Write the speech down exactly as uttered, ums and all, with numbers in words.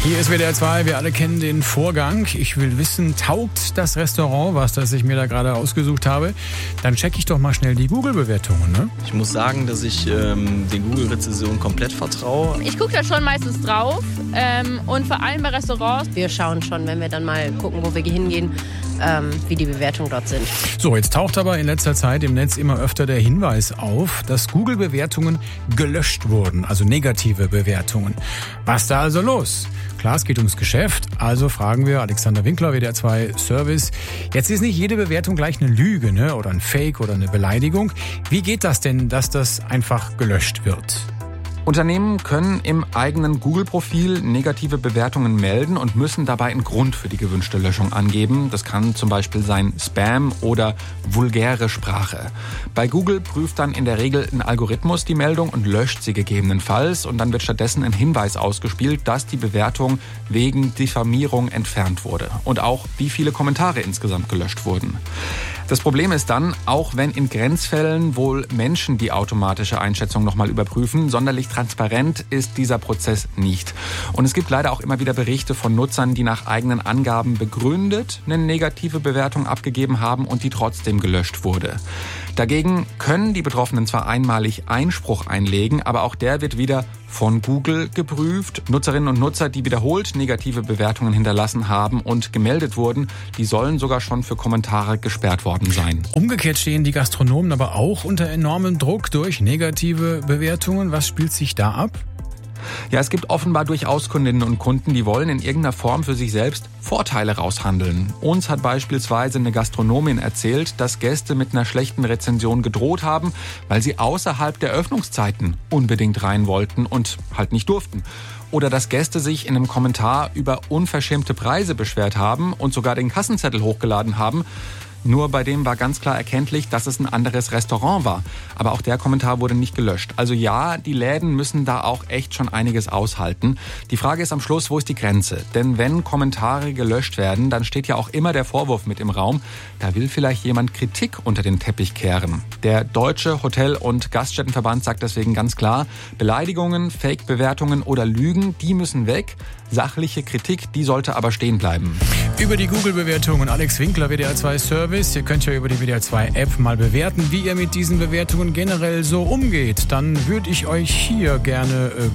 Hier ist W D R zwei, wir alle kennen den Vorgang. Ich will wissen, taugt das Restaurant, was das ich mir da gerade ausgesucht habe? Dann checke ich doch mal schnell die Google-Bewertungen, ne? Ich muss sagen, dass ich ähm, den Google-Rezensionen komplett vertraue. Ich gucke da schon meistens drauf ähm, und vor allem bei Restaurants. Wir schauen schon, wenn wir dann mal gucken, wo wir hingehen, ähm, wie die Bewertungen dort sind. So, jetzt taucht aber in letzter Zeit im Netz immer öfter der Hinweis auf, dass Google-Bewertungen gelöscht wurden, also negative Bewertungen. Was da also los? Klar, es geht ums Geschäft, also fragen wir Alexander Winkler, W D R zwei Service. Jetzt ist nicht jede Bewertung gleich eine Lüge, ne? Oder ein Fake oder eine Beleidigung. Wie geht das denn, dass das einfach gelöscht wird? Unternehmen können im eigenen Google-Profil negative Bewertungen melden und müssen dabei einen Grund für die gewünschte Löschung angeben. Das kann zum Beispiel sein Spam oder vulgäre Sprache. Bei Google prüft dann in der Regel ein Algorithmus die Meldung und löscht sie gegebenenfalls. Und dann wird stattdessen ein Hinweis ausgespielt, dass die Bewertung wegen Diffamierung entfernt wurde. Und auch, wie viele Kommentare insgesamt gelöscht wurden. Das Problem ist dann, auch wenn in Grenzfällen wohl Menschen die automatische Einschätzung nochmal überprüfen, sonderlich transparent ist dieser Prozess nicht. Und es gibt leider auch immer wieder Berichte von Nutzern, die nach eigenen Angaben begründet eine negative Bewertung abgegeben haben und die trotzdem gelöscht wurde. Dagegen können die Betroffenen zwar einmalig Einspruch einlegen, aber auch der wird wieder von Google geprüft. Nutzerinnen und Nutzer, die wiederholt negative Bewertungen hinterlassen haben und gemeldet wurden, die sollen sogar schon für Kommentare gesperrt worden sein. Umgekehrt stehen die Gastronomen aber auch unter enormem Druck durch negative Bewertungen. Was spielt sich da ab? Ja, es gibt offenbar durchaus Kundinnen und Kunden, die wollen in irgendeiner Form für sich selbst Vorteile raushandeln. Uns hat beispielsweise eine Gastronomin erzählt, dass Gäste mit einer schlechten Rezension gedroht haben, weil sie außerhalb der Öffnungszeiten unbedingt rein wollten und halt nicht durften. Oder dass Gäste sich in einem Kommentar über unverschämte Preise beschwert haben und sogar den Kassenzettel hochgeladen haben. Nur bei dem war ganz klar erkenntlich, dass es ein anderes Restaurant war. Aber auch der Kommentar wurde nicht gelöscht. Also ja, die Läden müssen da auch echt schon einiges aushalten. Die Frage ist am Schluss, wo ist die Grenze? Denn wenn Kommentare gelöscht werden, dann steht ja auch immer der Vorwurf mit im Raum, da will vielleicht jemand Kritik unter den Teppich kehren. Der Deutsche Hotel- und Gaststättenverband sagt deswegen ganz klar, Beleidigungen, Fake-Bewertungen oder Lügen, die müssen weg. Sachliche Kritik, die sollte aber stehen bleiben. Über die Google-Bewertungen Alex Winkler, W D R zwei Service. Ihr könnt ja über die W D R zwei App mal bewerten, wie ihr mit diesen Bewertungen generell so umgeht. Dann würde ich euch hier gerne äh,